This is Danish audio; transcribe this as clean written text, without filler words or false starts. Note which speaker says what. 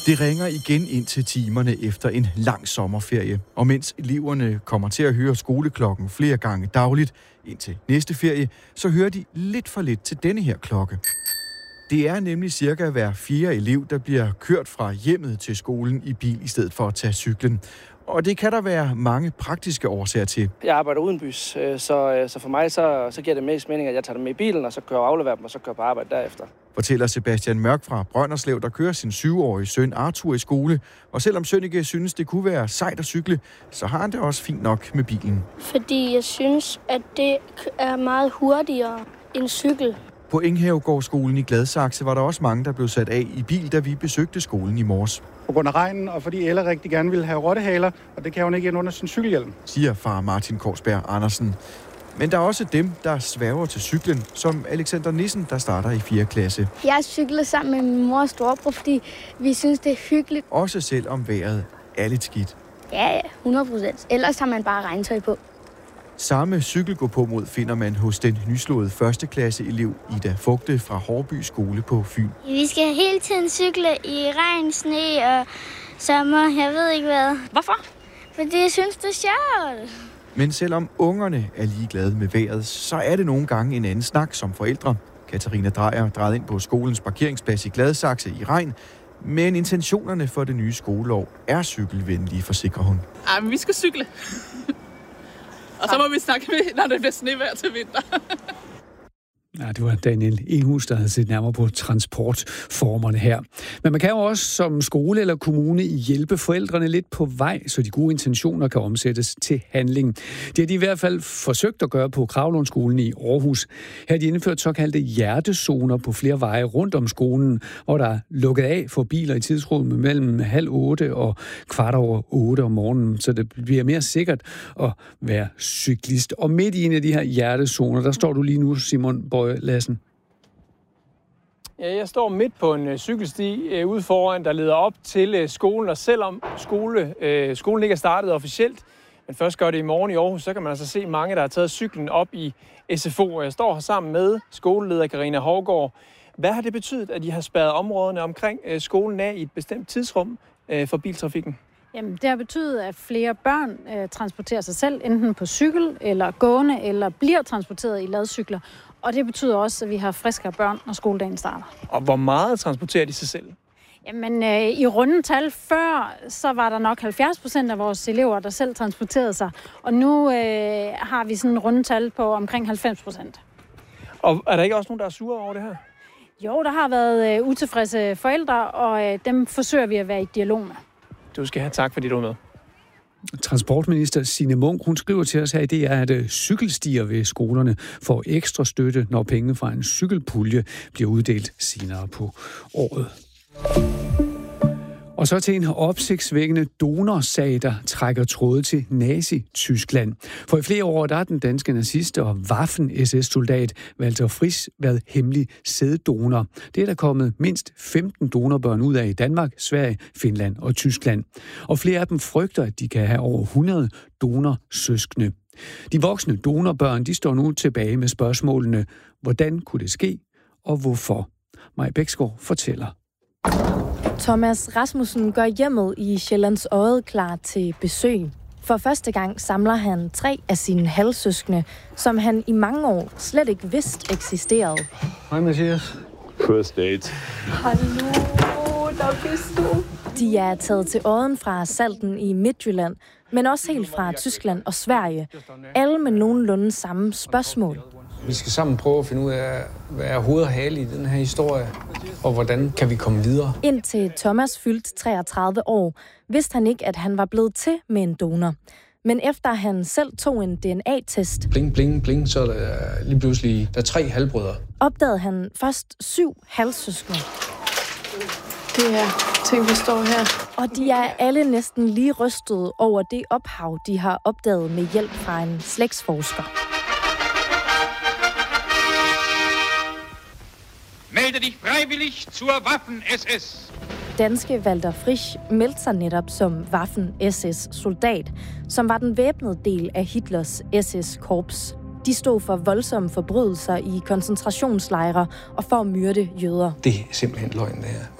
Speaker 1: Det ringer igen ind til timerne efter en lang sommerferie. Og mens eleverne kommer til at høre skoleklokken flere gange dagligt indtil næste ferie, så hører de lidt for lidt til denne her klokke. Det er nemlig cirka hver 4. elev, der bliver kørt fra hjemmet til skolen i bil i stedet for at tage cyklen. Og det kan der være mange praktiske årsager til.
Speaker 2: Jeg arbejder udenbys, så for mig så giver det mest mening, at jeg tager dem med i bilen, og så kører afleverer dem, og så kører på arbejde derefter. Fortæller Sebastian Mørk fra Brønderslev, der kører sin 7-årige søn Arthur i skole. Og selvom Sønneke synes, det kunne være sejt at cykle, så har han det også fint nok med bilen.
Speaker 3: Fordi jeg synes, at det er meget hurtigere end cykel.
Speaker 1: På Enghavegårdsskolen i Gladsaxe var der også mange, der blev sat af i bil, da vi besøgte skolen i morges.
Speaker 4: På grund af regnen, og fordi Ella rigtig gerne ville have rottehaler, og det kan hun ikke ind under sin cykelhjelm.
Speaker 1: Siger far Martin Korsberg Andersen. Men der er også dem, der sværger til cyklen, som Alexander Nissen, der starter i 4. klasse.
Speaker 3: Jeg cykler sammen med min mor og storebror, fordi vi synes, det er hyggeligt.
Speaker 1: Også selvom vejret er lidt skidt.
Speaker 3: Ja, 100%. Ellers har man bare regntøj på.
Speaker 1: Samme cykelgåpåmod finder man hos den nyslåede 1. klasse-elev Ida Fugte fra Hårby Skole på Fyn.
Speaker 5: Vi skal hele tiden cykle i regn, sne og sommer. Jeg ved ikke hvad.
Speaker 6: Hvorfor?
Speaker 5: Fordi jeg synes, det er sjovt.
Speaker 1: Men selvom ungerne er ligeglade med vejret, så er det nogle gange en anden snak som forældre. Katarina Drejer drejede ind på skolens parkeringsplads i Gladsaxe i regn, men intentionerne for det nye skoleår er cykelvenlige, forsikrer hun.
Speaker 6: Ej, men vi skal cykle. Og så må vi snakke med, når det bliver snevejr til vinter.
Speaker 7: Ja, det var Daniel Enhus, der havde set nærmere på transportformerne her. Men man kan jo også som skole eller kommune hjælpe forældrene lidt på vej, så de gode intentioner kan omsættes til handling. Det har de i hvert fald forsøgt at gøre på Kravlundskolen i Aarhus. Her har de indført såkaldte hjertezoner på flere veje rundt om skolen, hvor der er lukket af for biler i tidsrummet mellem 7:30 og 7:15 om morgenen, så det bliver mere sikkert at være cyklist. Og midt i en af de her hjertezoner, der står du lige nu, Simon Lassen.
Speaker 8: Ja, jeg står midt på en cykelsti ude foran, der leder op til skolen, og selvom skolen ikke er startet officielt, men først gør det i morgen i Aarhus, så kan man altså se mange, der har taget cyklen op i SFO. Jeg står her sammen med skoleleder Karina Hovgaard. Hvad har det betydet, at I har spærret områderne omkring skolen af i et bestemt tidsrum for biltrafikken?
Speaker 9: Jamen, det har betydet, at flere børn transporterer sig selv, enten på cykel eller gående, eller bliver transporteret i ladcykler. Og det betyder også, at vi har friskere børn, når skoledagen starter.
Speaker 8: Og hvor meget transporterer de sig selv?
Speaker 9: Jamen, i rundetal før, så var der nok 70% af vores elever, der selv transporterede sig. Og nu har vi sådan en rundetal på omkring 90%.
Speaker 8: Og er der ikke også nogen, der er sure over det her?
Speaker 9: Jo, der har været utilfredse forældre, og dem forsøger vi at være i dialog med.
Speaker 8: Du skal have tak, fordi du er med.
Speaker 7: Transportminister Signe Munk, hun skriver til os her, det er, at cykelstier ved skolerne får ekstra støtte, når penge fra en cykelpulje bliver uddelt senere på året. Og så til en opsigtsvækkende donorsag, der trækker tråde til Nazi-Tyskland. For i flere år der er den danske nazist og Waffen-SS-soldat Walter Frisch været hemmelig sæddonor. Det er der kommet mindst 15 donorbørn ud af i Danmark, Sverige, Finland og Tyskland. Og flere af dem frygter, at de kan have over 100 donorsøskende. De voksne donorbørn, de står nu tilbage med spørgsmålene, hvordan kunne det ske, og hvorfor? Maj Bæksgaard fortæller.
Speaker 10: Thomas Rasmussen gør hjemmet i Sjællands Odde klar til besøg. For første gang samler han 3 af sine halvsøskende, som han i mange år slet ikke vidste eksisterede.
Speaker 4: Hej Mathias.
Speaker 11: First date.
Speaker 10: Hallo, der bist du. De er taget til Odden fra Salten i Midtjylland, men også helt fra Tyskland og Sverige. Alle med nogenlunde samme spørgsmål.
Speaker 12: Vi skal sammen prøve at finde ud af, hvad er hoved og hale i den her historie, og hvordan kan vi komme videre.
Speaker 10: Indtil Thomas fyldte 33 år, vidste han ikke, at han var blevet til med en donor. Men efter han selv tog en DNA-test,
Speaker 12: bling, bling, bling, så er der lige pludselig der er 3 halvbrødre.
Speaker 10: Opdagede han først 7 halvsøskende.
Speaker 13: Det er ting, der står her.
Speaker 10: Og de er alle næsten lige rystede over det ophav, de har opdaget med hjælp fra en slægtsforsker.
Speaker 14: Melde dich freiwillig zur Waffen-SS.
Speaker 10: Danske Walter Frisch meldte sig netop som Waffen-SS-soldat, som var den væbnede del af Hitlers SS-korps. De stod for voldsomme forbrydelser i koncentrationslejre og for at myrde jøder.
Speaker 12: Det er simpelthen løgn, det her.